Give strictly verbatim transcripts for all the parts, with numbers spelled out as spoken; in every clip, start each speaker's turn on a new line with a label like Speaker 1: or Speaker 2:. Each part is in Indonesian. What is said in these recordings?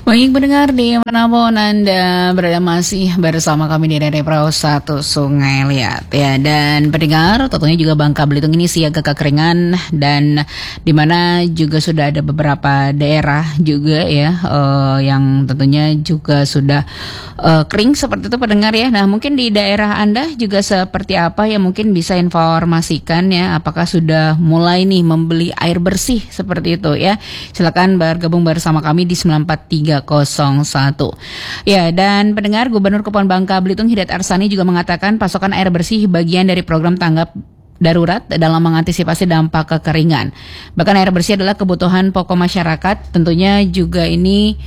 Speaker 1: Baik pendengar dimanapun Anda berada masih bersama kami di Radio Perahu Satu Sungai Liat ya. Dan pendengar tentunya juga Bangka Belitung ini siaga kekeringan, dan di mana juga sudah ada beberapa daerah juga ya uh, yang tentunya juga sudah uh, kering seperti itu pendengar ya. Nah mungkin di daerah Anda juga seperti apa ya, mungkin bisa informasikan ya, apakah sudah mulai nih membeli air bersih seperti itu ya. Silakan bergabung bersama kami di sembilan empat tiga nol satu. Ya, dan pendengar, Gubernur Kepulauan Bangka Belitung Hidayat Arsani juga mengatakan pasokan air bersih bagian dari program tanggap darurat dalam mengantisipasi dampak kekeringan. Bahkan air bersih adalah kebutuhan pokok masyarakat. Tentunya juga ini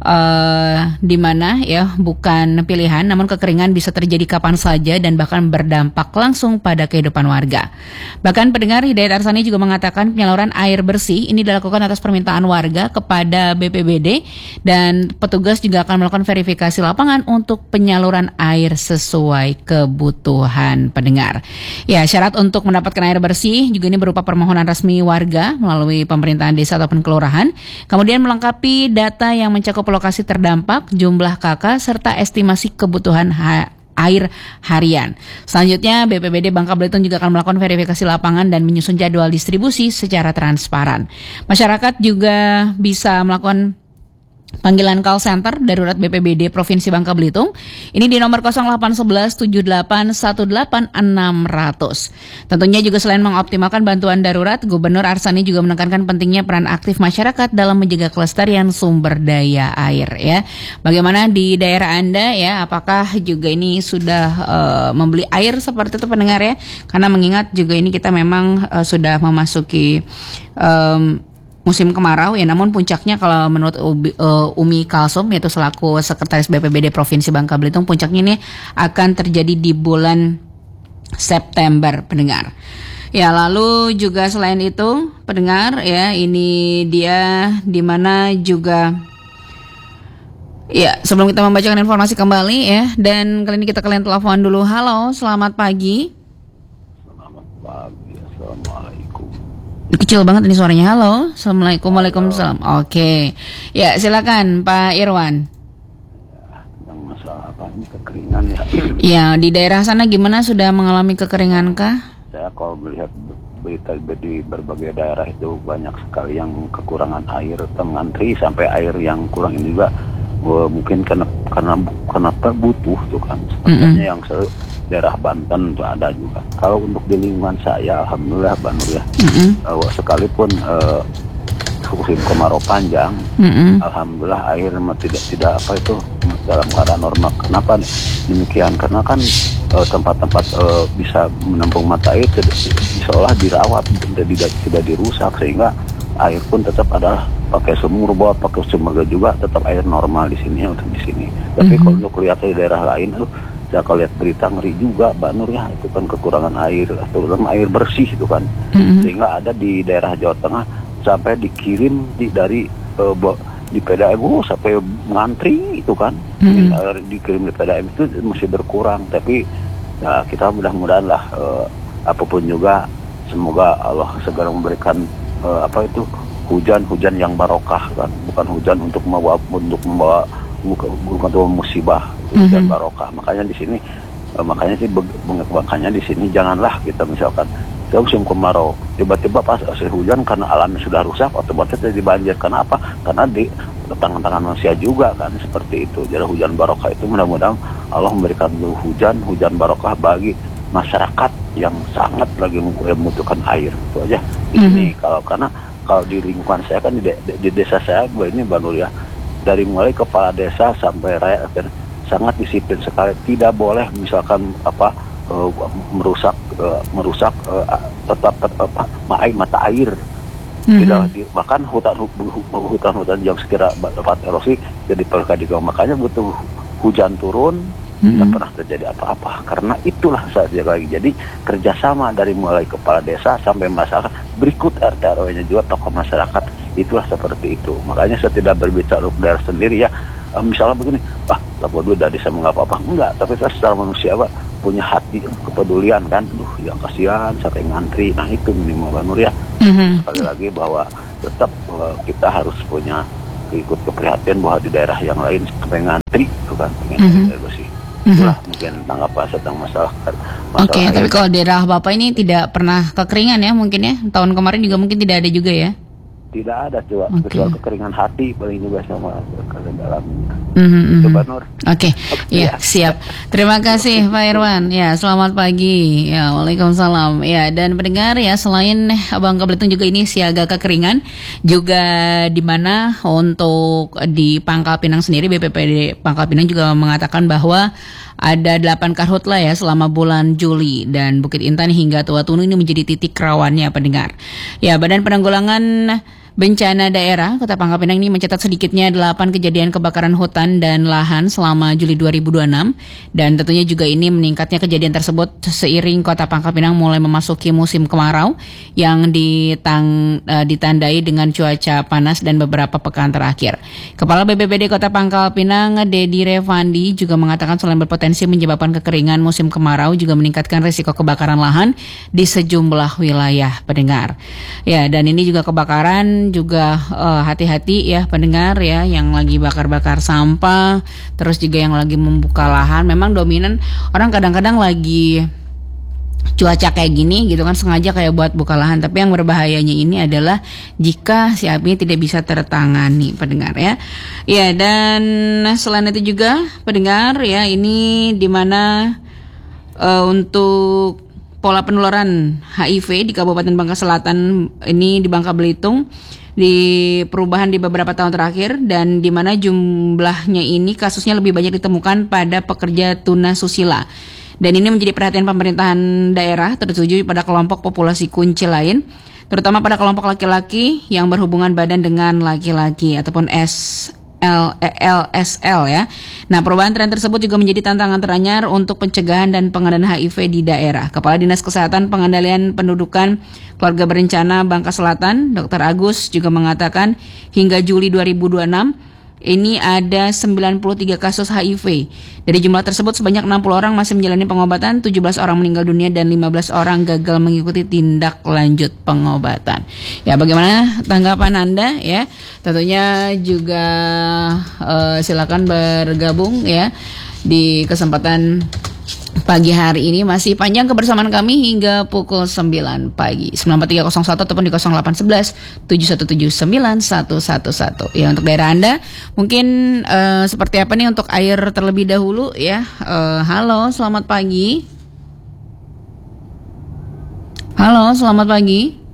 Speaker 1: uh, di mana ya bukan pilihan, namun kekeringan bisa terjadi kapan saja dan bahkan berdampak langsung pada kehidupan warga. Bahkan pendengar, Hidayat Arsani juga mengatakan penyaluran air bersih ini dilakukan atas permintaan warga kepada B P B D, dan petugas juga akan melakukan verifikasi lapangan untuk penyaluran air sesuai kebutuhan pendengar. Ya, syarat untuk mendapatkan air bersih juga ini berupa permohonan resmi warga melalui pemerintahan desa ataupun kelurahan, kemudian melengkapi data yang mencakup lokasi terdampak, jumlah kakak, serta estimasi kebutuhan ha- air harian. Selanjutnya B P B D Bangka Belitung juga akan melakukan verifikasi lapangan dan menyusun jadwal distribusi secara transparan. Masyarakat juga bisa melakukan panggilan call center darurat B P B D Provinsi Bangka Belitung ini di nomor nol delapan satu satu tujuh delapan satu delapan enam nol nol. Tentunya juga selain mengoptimalkan bantuan darurat, Gubernur Arsani juga menekankan pentingnya peran aktif masyarakat dalam menjaga kelestarian sumber daya air ya. Bagaimana di daerah Anda ya, apakah juga ini sudah uh, membeli air seperti itu pendengar ya? Karena mengingat juga ini kita memang uh, sudah memasuki um, musim kemarau ya, namun puncaknya kalau menurut Ubi, uh, Umi Kalsum yaitu selaku Sekretaris B P B D Provinsi Bangka Belitung, puncaknya ini akan terjadi di bulan September pendengar. Ya, lalu juga selain itu pendengar ya, ini dia di mana juga ya, sebelum kita membacakan informasi kembali ya, dan kali ini kita kalian telepon dulu. Halo, selamat pagi.
Speaker 2: Selamat pagi, assalamualaikum.
Speaker 1: Kecil banget ini suaranya. Halo, assalamualaikum. Waalaikumsalam. Oke, ya silakan Pak Irwan.
Speaker 2: Ya, yang masalah apa ini kekeringan ya.
Speaker 1: Ya, di daerah sana gimana, sudah mengalami kekeringan kah?
Speaker 2: Saya kalau melihat berita di berbagai daerah itu banyak sekali yang kekurangan air, mengantri sampai air yang kurang ini juga uh, mungkin karena karena karena butuh tuh kan. Sepertinya mm-hmm. yang se- daerah Banten itu ada juga. Kalau untuk di lingkungan saya, alhamdulillah Mbak Nur ya, mm-hmm. uh, sekalipun uh, musim kemarau panjang, mm-hmm. alhamdulillah air tidak tidak apa itu dalam keadaan normal. Kenapa nih? Demikian karena kan uh, tempat-tempat uh, bisa menampung mata air tidak, seolah dirawat, tidak, tidak tidak dirusak, sehingga air pun tetap adalah pakai sumur bor, pakai sumur juga tetap air normal di sini untuk di sini. Tapi mm-hmm. kalau untuk lihat di daerah lain tuh, saya kalau lihat berita ngeri juga Mbak Nur ya, itu kan kekurangan air, terutama air bersih itu kan, mm-hmm. sehingga ada di daerah Jawa Tengah sampai dikirim di, dari uh, di P D A M oh, sampai mengantri itu kan, mm-hmm. air dikirim di P D A M itu masih berkurang. Tapi ya, kita mudah-mudahan lah uh, apapun juga, semoga Allah segera memberikan uh, apa itu hujan-hujan yang barokah kan, bukan hujan untuk membawa untuk membawa bukan untuk musibah, hujan mm-hmm. barokah. Makanya di sini uh, makanya sih makanya di sini janganlah kita misalkan ke musim kemarau tiba-tiba pas hasil hujan karena alamnya sudah rusak otomatis jadi banjir. Karena apa? Karena di tangan-tangan manusia juga kan, seperti itu. Jadi hujan barokah itu mudah-mudahan Allah memberikan hujan hujan barokah bagi masyarakat yang sangat lagi membutuhkan air. Itu aja. Mm-hmm. Ini kalau karena kalau di lingkungan saya kan di, de, di desa saya ini Banul ya, dari mulai kepala desa sampai rakyat sangat disiplin sekali. Tidak boleh misalkan apa uh, merusak uh, merusak uh, tetap apa air mata air. Mm-hmm. Tidak di, bahkan hutan hutan-hutan yang sekira dapat erosi jadi terkadang, makanya butuh hujan turun. Mm-hmm. Tidak pernah terjadi apa-apa karena itulah saja lagi. Jadi kerjasama dari mulai kepala desa sampai masyarakat berikut R T R W-nya juga tokoh masyarakat, itulah seperti itu. Makanya saya tidak berbicara untuk daerah sendiri ya. E, misalnya begini, ah lapor dulu dari saya nggak apa-apa, enggak. Tapi kita secara manusia Pak, punya hati kepedulian kan, duh yang kasihan sampai ngantri. Nah itu minimal Banur ya. Mm-hmm. Sekali lagi bahwa tetap uh, kita harus punya ikut keprihatinan bahwa di daerah yang lain sampai ngantri itu kan pengen
Speaker 1: Mhm.
Speaker 2: air bersih.
Speaker 1: Mhm.
Speaker 2: Itulah mungkin tanggapan tentang masalah masalah
Speaker 1: Oke,
Speaker 2: air.
Speaker 1: tapi kalau daerah Bapak ini tidak pernah kekeringan ya mungkin ya? Tahun kemarin juga mungkin tidak ada juga ya?
Speaker 2: Tidak ada coba
Speaker 1: Oke.
Speaker 2: kecuali kekeringan hati paling juga sama ke dalamnya.
Speaker 1: Mhm,
Speaker 2: Coba
Speaker 1: mhm.
Speaker 2: Nur.
Speaker 1: Oke, ya siap. Terima kasih Pak Irwan. Ya, selamat pagi. Ya, waalaikumsalam. Ya, dan pendengar ya, selain Bangka Belitung juga ini siaga kekeringan, juga di mana untuk di Pangkal Pinang sendiri B P P D Pangkal Pinang juga mengatakan bahwa ada delapan karhutla ya selama bulan Juli dan Bukit Intan hingga Tua Tunu ini menjadi titik rawannya pendengar. Ya, Badan Penanggulangan Bencana Daerah Kota Pangkal Pinang ini mencatat sedikitnya delapan kejadian kebakaran hutan dan lahan selama Juli dua ribu dua puluh enam dan tentunya juga ini meningkatnya kejadian tersebut seiring Kota Pangkal Pinang mulai memasuki musim kemarau yang ditang, uh, ditandai dengan cuaca panas dan beberapa pekan terakhir. Kepala B P B D Kota Pangkal Pinang Dedi Revandi juga mengatakan selain berpotensi menyebabkan kekeringan musim kemarau juga meningkatkan risiko kebakaran lahan di sejumlah wilayah pendengar. Ya, dan ini juga kebakaran juga uh, hati-hati ya pendengar ya yang lagi bakar-bakar sampah terus juga yang lagi membuka lahan. Memang dominan orang kadang-kadang lagi cuaca kayak gini gitu kan sengaja kayak buat buka lahan, tapi yang berbahayanya ini adalah jika si api tidak bisa tertangani pendengar ya. Ya, dan selain itu juga pendengar ya ini dimana uh, untuk pola penularan H I V di Kabupaten Bangka Selatan ini di Bangka Belitung di perubahan di beberapa tahun terakhir dan di mana jumlahnya ini kasusnya lebih banyak ditemukan pada pekerja tunasusila. Dan ini menjadi perhatian pemerintahan daerah tertuju pada kelompok populasi kunci lain, terutama pada kelompok laki-laki yang berhubungan badan dengan laki-laki ataupun S L S L ya. Nah, perubahan tren tersebut juga menjadi tantangan teranyar untuk pencegahan dan pengendalian H I V di daerah. Kepala Dinas Kesehatan Pengendalian Pendudukan Keluarga Berencana Bangka Selatan, Dokter Agus juga mengatakan hingga Juli dua ribu dua puluh enam ini ada sembilan puluh tiga kasus H I V. Dari jumlah tersebut sebanyak enam puluh orang masih menjalani pengobatan, tujuh belas orang meninggal dunia dan lima belas orang gagal mengikuti tindak lanjut pengobatan. Ya, bagaimana tanggapan Anda ya? Tentunya juga uh, silakan bergabung ya di kesempatan pagi hari ini. Masih panjang kebersamaan kami hingga pukul sembilan pagi. sembilan empat tiga nol satu ataupun di nol delapan satu satu tujuh satu tujuh sembilan satu satu satu. Ya, untuk daerah Anda mungkin uh, seperti apa nih untuk air terlebih dahulu ya. Uh, halo, selamat pagi. Halo, selamat pagi.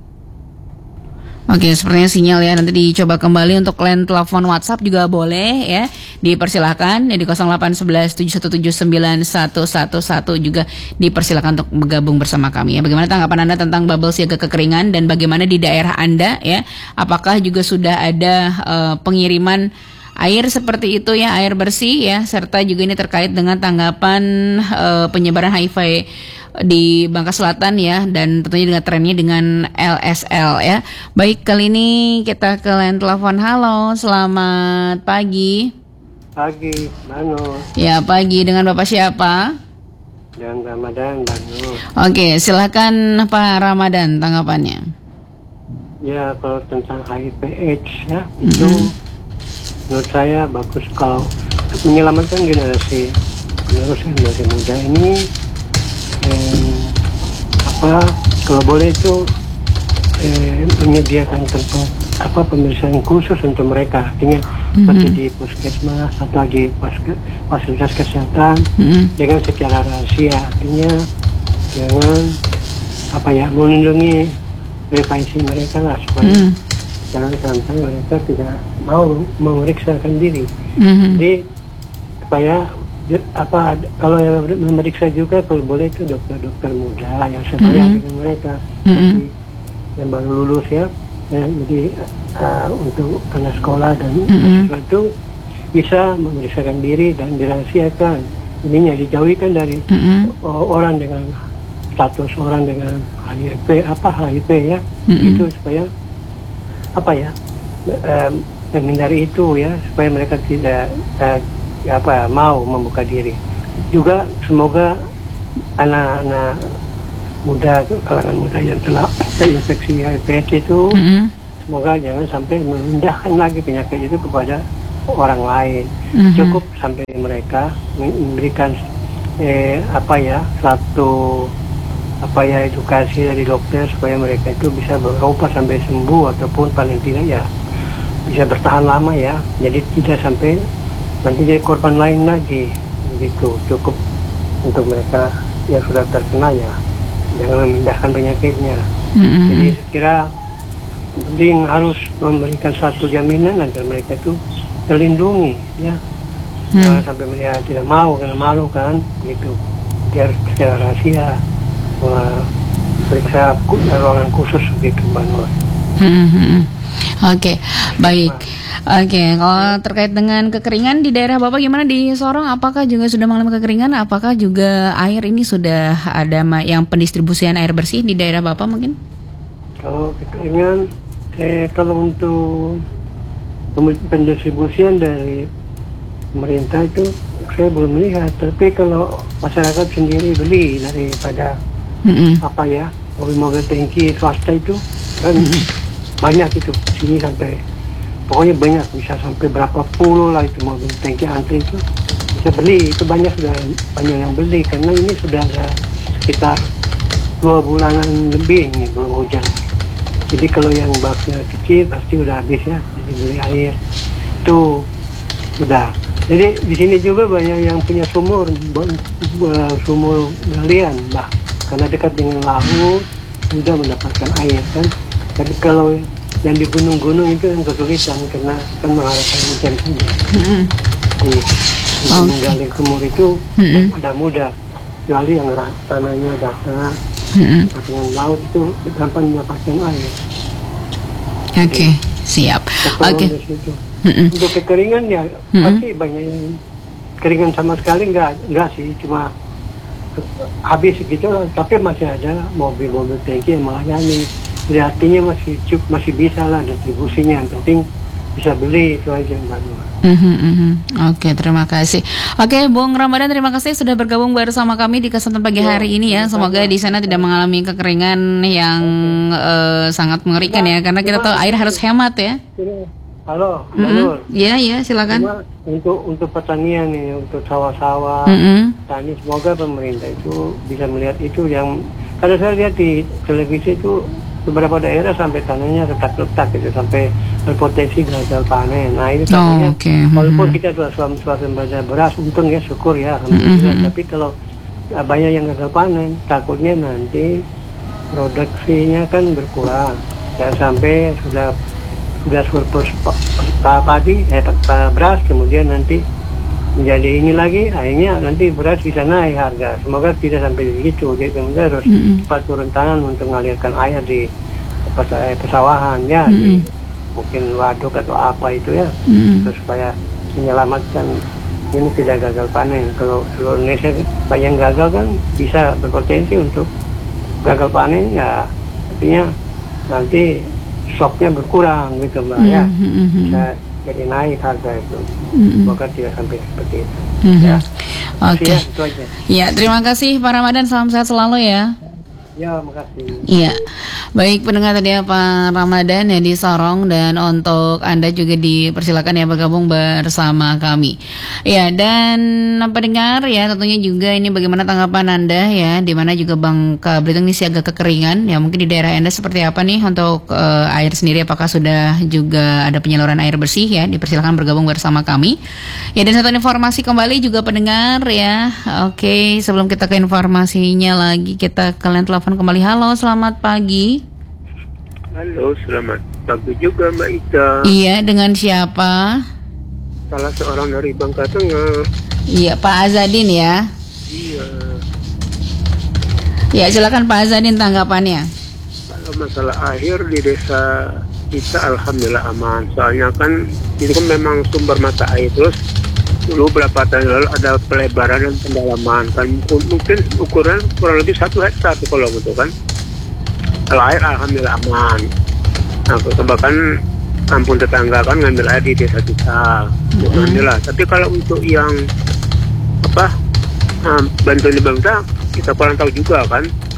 Speaker 1: Oke, sepertinya sinyal ya, nanti dicoba kembali untuk line telepon WhatsApp juga boleh ya, dipersilakan ya di nol delapan satu satu tujuh satu tujuh sembilan satu satu satu juga dipersilakan untuk bergabung bersama kami ya. Bagaimana tanggapan Anda tentang bubble siaga kekeringan dan bagaimana di daerah Anda ya, apakah juga sudah ada uh, pengiriman air seperti itu ya, air bersih ya, serta juga ini terkait dengan tanggapan uh, penyebaran H I V di Bangka Selatan ya, dan tentunya dengan trennya dengan L S L ya. Baik, kali ini kita ke line telepon. Halo, selamat pagi.
Speaker 3: Pagi, Bano.
Speaker 1: Ya, pagi, dengan Bapak siapa?
Speaker 3: Dan Ramadan, Bano.
Speaker 1: Oke, silakan Pak Ramadan tanggapannya.
Speaker 3: Ya, kalau tentang H I V AIDS ya, mm-hmm. itu menurut saya bagus kalau menyelamatkan generasi penerus generasi muda ini. Eh, apa kalau boleh itu eh, menyediakan tempat apa pemeriksaan khusus untuk mereka, artinya mm-hmm. seperti di puskesmas atau di fasilitas kesehatan mm-hmm. dengan secara rahasia, artinya jangan apa ya melindungi privasi mereka lah supaya mm-hmm. jangan sampai mereka tidak mau memeriksakan diri. Mm-hmm. Jadi supaya apa kalau yang memeriksa juga kalau boleh itu dokter-dokter muda yang sebaya mm-hmm. dengan mereka mm-hmm. yang baru lulus ya, ya jadi uh, untuk anak sekolah dan mm-hmm. itu bisa memeriksakan diri dan dirahasiakan, ininya dijauhkan dari mm-hmm. orang dengan status orang dengan H I V apa H I V ya mm-hmm. itu supaya apa ya um, menghindari itu ya supaya mereka tidak uh, ya apa mau membuka diri. Juga semoga anak-anak muda, kalangan muda yang telah terinfeksi H I V itu mm-hmm. semoga jangan sampai memindahkan lagi penyakit itu kepada orang lain.
Speaker 1: Mhm.
Speaker 3: Cukup sampai mereka memberikan eh, apa ya satu apa ya edukasi dari dokter supaya mereka itu bisa berobat sampai sembuh ataupun paling tidak ya bisa bertahan lama ya. Jadi tidak sampai nanti jadi korban lain lagi. Begitu. Cukup untuk mereka yang sudah terkena ya jangan memindahkan penyakitnya.
Speaker 1: Mhm.
Speaker 3: Jadi saya kira penting harus memberikan satu jaminan agar mereka itu terlindungi ya.
Speaker 1: Hmm.
Speaker 3: Jangan sampai mereka tidak mau karena malu kan gitu. Biar secara rahasia uh, periksa ku- ruangan khusus begitu Mbak Nur.
Speaker 1: Hmm, hmm, hmm. Oke, baik. Oke, kalau terkait dengan kekeringan di daerah Bapak gimana di Sorong? Apakah juga sudah mengalami kekeringan? Apakah juga air ini sudah ada ma- yang pendistribusian air bersih di daerah Bapak mungkin?
Speaker 3: Kalau kekeringan, eh, kalau untuk pem- pendistribusian dari pemerintah itu saya belum melihat. Tapi kalau masyarakat sendiri beli daripada
Speaker 1: Mm-mm.
Speaker 3: apa ya mobil-mobil tangki swasta itu kan banyak itu sini sampai pokoknya banyak bisa sampai berapa puluh lah itu mobil tangki antri itu bisa beli itu banyak sudah banyak yang beli karena ini sudah ada sekitar dua bulanan lebih ini belum hujan. Jadi kalau yang baknya kecil pasti udah habis ya, jadi beli air itu sudah. Jadi di sini juga banyak yang punya sumur, bu- bu- sumur galian, bah karena dekat dengan laut mudah mendapatkan air kan. Tapi kalau yang di gunung-gunung itu yang kesulitan karena kan mengharapkan hujan saja.
Speaker 1: Mm-mm.
Speaker 3: Jadi untuk
Speaker 1: Oke.
Speaker 3: menggali sumur itu
Speaker 1: Mm-mm.
Speaker 3: tidak mudah, kecuali yang ra- tanahnya datar,
Speaker 1: Mm-mm.
Speaker 3: dengan laut itu gampang mendapatkan air.
Speaker 1: Oke, siap. Oke.
Speaker 3: Kekurangan di situ.
Speaker 1: Mm-mm.
Speaker 3: Untuk kekeringan ya
Speaker 1: Mm-mm.
Speaker 3: pasti banyak yang keringan sama sekali enggak enggak sih cuma habis gitu lah. Tapi masih ada mobil-mobil tangki yang melayani. Jadi artinya masih cukup masih bisa lah distribusinya. Yang penting bisa beli itu aja Mbak Nur.
Speaker 1: Mhm, mhm. Oke, terima kasih. Oke, Bung Ramadan, terima kasih sudah bergabung bersama kami di kesempatan pagi hari ini ya. Semoga di sana tidak mengalami kekeringan yang eh, sangat mengerikan ya, karena kita tahu air harus hemat ya.
Speaker 3: Ini, halo Mbak
Speaker 1: Mhm.
Speaker 3: Nur.
Speaker 1: Iya, iya, silakan.
Speaker 3: Cuma untuk untuk pertanian nih, untuk sawah-sawah,
Speaker 1: Mhm.
Speaker 3: tani semoga pemerintah itu bisa melihat itu yang kalau saya lihat di televisi itu beberapa daerah sampai tanahnya retak-retak gitu sampai berpotensi gagal panen. Nah ini
Speaker 1: Oh,
Speaker 3: takutnya
Speaker 1: oke.
Speaker 3: walaupun
Speaker 1: Mhm.
Speaker 3: kita sudah swasembada beras untung ya syukur ya alhamdulillah.
Speaker 1: Mhm.
Speaker 3: Tapi kalau uh, banyak yang gagal panen takutnya nanti produksinya kan berkurang dan sampai sudah sudah surplus pa- pa- padi eh pa- pa- beras kemudian nanti menjadi ini lagi akhirnya nanti beras bisa naik harga. Semoga tidak sampai begitu. Jadi kemudian harus
Speaker 1: Mm-mm.
Speaker 3: cepat turun tangan untuk mengalirkan air di pes- eh, pesawahan ya di,
Speaker 1: Mm-mm.
Speaker 3: mungkin waduk atau apa itu ya
Speaker 1: Mm-mm.
Speaker 3: terus supaya menyelamatkan ini tidak gagal panen. Kalau seluruh Indonesia banyak yang gagal kan bisa berpotensi untuk gagal panen ya artinya nanti stoknya berkurang gitu Mbak ya
Speaker 1: Mhm.
Speaker 3: bisa jadi naik harga itu.
Speaker 1: Mhm.
Speaker 3: Semoga tidak sampai seperti itu.
Speaker 1: Mhm.
Speaker 3: Ya.
Speaker 1: Oke.
Speaker 3: Ya, itu aja.
Speaker 1: Ya, terima kasih Pak Ramadan, salam sehat selalu ya.
Speaker 3: Ya, makasih.
Speaker 1: Iya, baik pendengar tadi ya Pak Ramadan ya di Sorong, dan untuk Anda juga dipersilakan ya bergabung bersama kami. Ya, dan pendengar ya tentunya juga ini bagaimana tanggapan Anda ya, di mana juga Bangka Belitung ini siaga kekeringan ya, mungkin di daerah Anda seperti apa nih untuk eh, air sendiri, apakah sudah juga ada penyaluran air bersih ya, dipersilakan bergabung bersama kami. Ya, dan satu informasi kembali juga pendengar ya. Oke, sebelum kita ke informasinya lagi, kita kalian telepon kembali. Halo, selamat pagi.
Speaker 4: Halo, selamat pagi juga Mbak Ita.
Speaker 1: Iya, dengan siapa?
Speaker 4: Salah seorang dari Bangka Tengah.
Speaker 1: Iya, Pak Azadin ya.
Speaker 4: Iya.
Speaker 1: Ya, silakan Pak Azadin tanggapannya.
Speaker 4: Kalau masalah air di desa kita alhamdulillah aman. Soalnya kan ini kan memang sumber mata air, terus dulu beberapa tahun lalu ada pelebaran dan pendalaman kan M- mungkin ukuran kurang lebih satu hektar tuh kalau gitu kan. Kalau air alhamdulillah aman. Nah, bahkan kampung tetangga kan ngambil air di desa kita. Alhamdulillah. Tapi kalau untuk yang apa um, bantuan di bangsa kita kurang tahu juga kan.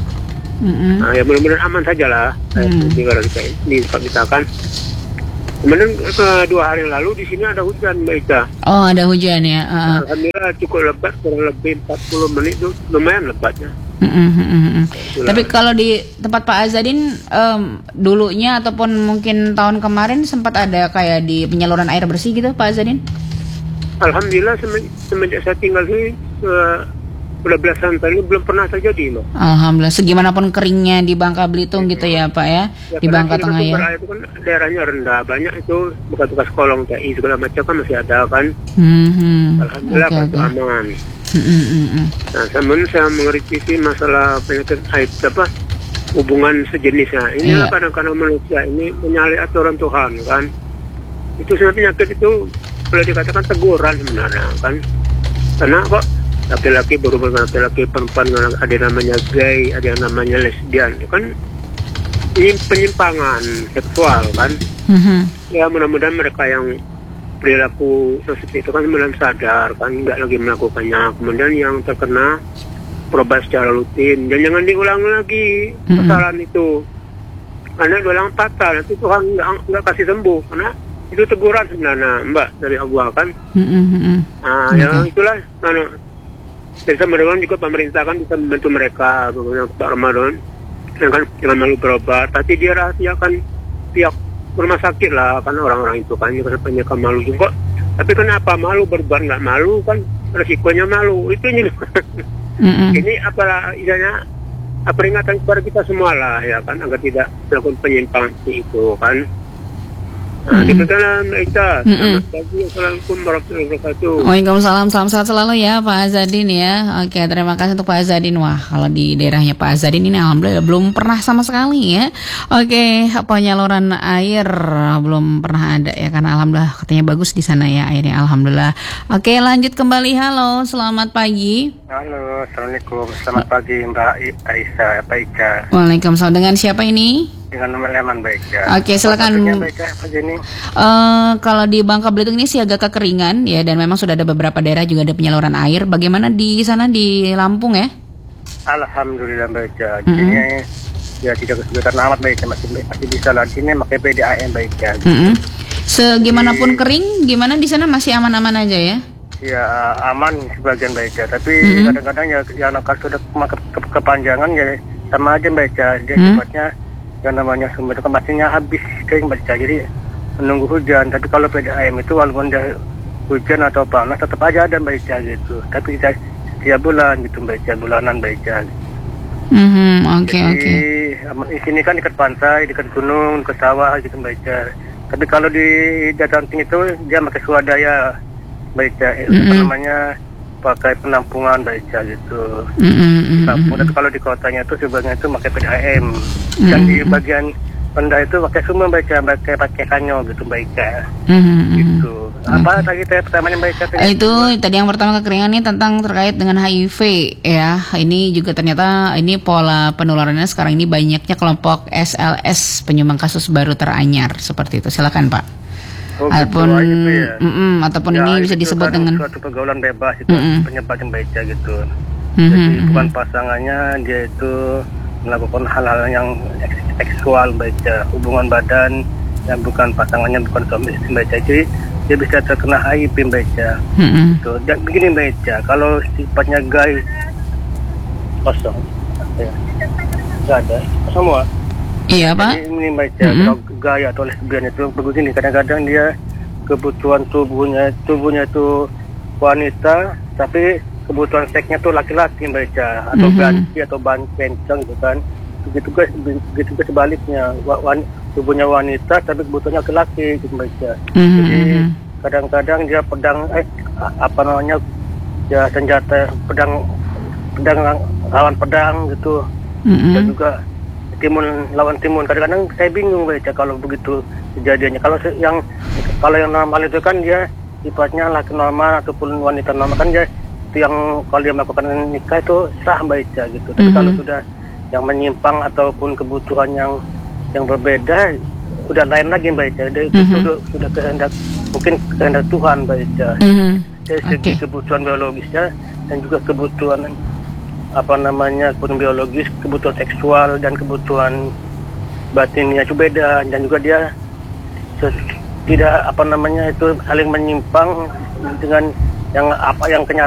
Speaker 1: Mm-mm.
Speaker 4: Nah, ya mudah-mudahan aman saja lah.
Speaker 1: Hmm.
Speaker 4: Di negara kita ini, di tempat kita kan. Kemudian ke dua hari lalu di sini ada hujan Mbak Ika.
Speaker 1: Oh, ada hujan ya. Uh,
Speaker 4: Alhamdulillah cukup lebat, kurang lebih empat puluh menit tuh lumayan lebatnya.
Speaker 1: mm, mm, mm, mm.
Speaker 4: Itulah.
Speaker 1: Tapi kalau di tempat Pak Azadin em, dulunya ataupun mungkin tahun kemarin sempat ada kayak di penyaluran air bersih gitu Pak Azadin?
Speaker 4: Alhamdulillah semen- semenjak saya tinggal sini uh, udah belasan tahun ini belum pernah terjadi Mbak.
Speaker 1: Alhamdulillah. Segimanapun keringnya di Bangka Belitung gitu ya Pak ya,
Speaker 4: Ya,
Speaker 1: di
Speaker 4: karena
Speaker 1: Bangka
Speaker 4: sini
Speaker 1: Tengah
Speaker 4: kan
Speaker 1: ya.
Speaker 4: sumber air itu kan daerahnya rendah, banyak itu bekas-bekas kolong T I segala macam kan masih ada kan.
Speaker 1: Hmm,
Speaker 4: Alhamdulillah
Speaker 1: oke,
Speaker 4: kan
Speaker 1: oke.
Speaker 4: itu aman.
Speaker 1: Mm, mm, mm, mm.
Speaker 4: Nah, namun saya mengkritisi masalah penyakit aib apa hubungan sejenisnya. Inilah
Speaker 1: Iya.
Speaker 4: kadang-kadang manusia ini menyalahi aturan Tuhan kan. Itu sebenarnya penyakit itu boleh dikatakan teguran sebenarnya kan. Karena kok laki-laki berhubungan dengan laki-laki, perempuan dengan ada yang namanya gay, ada yang namanya lesbian, kan ini penyimpangan seksual kan.
Speaker 1: Mhm.
Speaker 4: Ya mudah-mudahan mereka yang perilaku seperti itu kan kemudian sadar kan, nggak lagi melakukannya. Kemudian yang terkena berobat secara rutin dan jangan diulang lagi
Speaker 1: Mm-mm.
Speaker 4: kesalahan itu. Karena diulang fatal, nanti Tuhan nggak nggak kasih sembuh karena itu teguran sebenarnya Mbak dari Allah kan.
Speaker 1: Mm, mm, mm, mm.
Speaker 4: Nah,
Speaker 1: Oke.
Speaker 4: ya itulah. Anu, dan saya mudah-mudahan juga pemerintah kan bisa membantu mereka, bagaimana Pak Ramadan, dengan dengan malu berobat. Tapi dia rahasiakan pihak rumah sakit lah, kan orang-orang itu kan juga penyakit malu juga. Tapi kenapa malu berbuat nggak malu kan resikonya malu itu ini.
Speaker 1: Mm, mm.
Speaker 4: Ini apalah istilahnya apa, peringatan kepada kita semua lah ya kan agar tidak melakukan penyimpangan seperti itu kan. Nah,
Speaker 1: Mm-mm.
Speaker 4: gitu kan Mbak Ika.
Speaker 1: Mm-mm.
Speaker 4: Selamat pagi. Assalamualaikum warahmatullahi wabarakatuh.
Speaker 1: Waalaikumsalam, salam sehat selalu ya Pak Azadin ya. Oke, terima kasih untuk Pak Azadin. Wah, kalau di daerahnya Pak Azadin ini alhamdulillah belum pernah sama sekali ya. Oke, penyaluran air belum pernah ada ya, karena alhamdulillah katanya bagus di sana ya airnya, alhamdulillah. Oke, lanjut kembali. Halo, selamat pagi.
Speaker 5: Halo, Assalamualaikum. Selamat pagi Mbak I- Aisyah, Pak Ika.
Speaker 1: Waalaikumsalam. Dengan siapa ini?
Speaker 5: Dengan nomor Leman, Mbak Ika.
Speaker 1: Oke, silakan.
Speaker 5: Waktunya, Mbak Ika, pagi ini.
Speaker 1: Eh, kalau di Bangka Belitung ini sih agak kekeringan ya, dan memang sudah ada beberapa daerah juga ada penyaluran air. Bagaimana di sana di Lampung ya?
Speaker 5: Alhamdulillah, Mbak Ika.
Speaker 1: Mm-mm.
Speaker 5: Ini ya tidak kesulitan amat, Mbak Ika. Masih, masih bisa lah. Ini pakai P D A M, Mbak Ika.
Speaker 1: Mm-mm. Segimanapun kering, gimana di sana masih aman-aman aja ya?
Speaker 5: Ya aman sebagian, Mbak Ika. Tapi
Speaker 1: Mm-mm.
Speaker 5: kadang-kadang ya yang nakal sudah ke- ke- kepanjangan ya sama aja, Mbak Ika. Dia
Speaker 1: Mm.
Speaker 5: sifatnya yang namanya sumber itu kan pastinya habis kering, Mbak Ika. Jadi menunggu hujan. Tapi kalau P D A M itu walaupun dia hujan atau panas tetap aja ada, Mbak Ika gitu. Tapi kita setiap bulan gitu, Mbak Ika, bulanan, Mbak Ika.
Speaker 1: Mhm, oke
Speaker 5: Jadi
Speaker 1: oke.
Speaker 5: am- di sini kan dekat pantai, dekat gunung, dekat sawah gitu, Mbak Ika. Tapi kalau di dataran tinggi itu dia pakai swadaya, Mbak Ika. Eh, apa
Speaker 1: Mm-mm.
Speaker 5: namanya, pakai penampungan, Mbak Ika gitu.
Speaker 1: Mhm, mhm,
Speaker 5: Tampung.
Speaker 1: mhm.
Speaker 5: Tapi kalau di kotanya itu sebenarnya itu pakai P D A M. Dan di
Speaker 1: Mm-mm.
Speaker 5: bagian rendah itu pakai sumur, Mbak Ika, pakai pakai kanyo gitu, Mbak Ika.
Speaker 1: Mhm, mhm.
Speaker 5: Gitu. Apa tadi tanya pertamanya, Mbak Ika?
Speaker 1: Eh, Itu tadi yang pertama kekeringan ini tentang terkait dengan H I V ya. Ini juga ternyata ini pola penularannya sekarang ini banyaknya kelompok S L S, penyumbang kasus baru teranyar seperti itu. Silakan Pak.
Speaker 5: Oh, gitu,
Speaker 1: Ataupun
Speaker 5: ah, gitu ya.
Speaker 1: mm-mm, ataupun
Speaker 5: Ya,
Speaker 1: ini bisa
Speaker 5: itu
Speaker 1: disebut
Speaker 5: kan
Speaker 1: dengan
Speaker 5: suatu pergaulan bebas itu
Speaker 1: Mm-mm.
Speaker 5: penyebabnya, Mbak Ika gitu.
Speaker 1: Mhm,
Speaker 5: Jadi
Speaker 1: mhm.
Speaker 5: bukan pasangannya, dia itu melakukan hal-hal yang eks- seksual, Mbak Ika. Hubungan badan yang bukan pasangannya, bukan suami istri, Mbak Ika. Jadi dia bisa terkena H I V, Mbak Ika.
Speaker 1: Mhm.
Speaker 5: Gitu. Dan begini, Mbak Ika, kalau sifatnya gay kosong, ya, nggak ada semua.
Speaker 1: Iya Pak.
Speaker 5: Jadi ini Mbak Ika,
Speaker 1: Mhm.
Speaker 5: kalau gay atau lesbian itu begini, kadang-kadang dia kebutuhan tubuhnya tubuhnya itu wanita, tapi kebutuhan seksnya tuh laki-laki, Mbak Ika, atau
Speaker 1: Mhm.
Speaker 5: ganti atau ban kencang gitu kan. Begitu juga begitu juga sebaliknya, wa- wan- tubuhnya wanita tapi kebutuhannya laki-laki gitu, Mbak Ika.
Speaker 1: Mhm,
Speaker 5: Jadi
Speaker 1: mhm.
Speaker 5: kadang-kadang dia pedang eh a- apa namanya, ya senjata pedang pedang lawan pedang gitu.
Speaker 1: Mhm.
Speaker 5: Dan juga timun lawan timun. Kadang-kadang saya bingung, Mbak Ika, kalau begitu kejadiannya. Kalau se- yang kalau yang normal itu kan dia sifatnya laki normal ataupun wanita normal kan dia itu yang kalau dia melakukan nikah itu sah, Mbak Ika gitu. Tapi
Speaker 1: Mhm.
Speaker 5: kalau sudah yang menyimpang ataupun kebutuhan yang yang berbeda udah lain lagi, Mbak Ika. Dia itu
Speaker 1: Mhm.
Speaker 5: sudah sudah kehendak, mungkin kehendak Tuhan, Mbak Ika.
Speaker 1: Mhm.
Speaker 5: Dari segi
Speaker 1: Oke.
Speaker 5: kebutuhan biologisnya dan juga kebutuhan apa namanya kebutuhan biologis, kebutuhan seksual dan kebutuhan batinnya itu beda, dan juga dia ses- tidak apa namanya itu saling menyimpang dengan yang apa yang kenyataan